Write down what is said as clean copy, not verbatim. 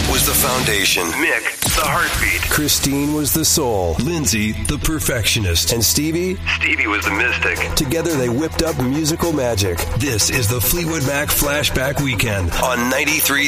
was the foundation. Mick, the heartbeat. Christine was the soul. Lindsay, the perfectionist. And Stevie was the mystic. Together they whipped up musical magic. This is the Fleetwood Mac Flashback Weekend on 93.3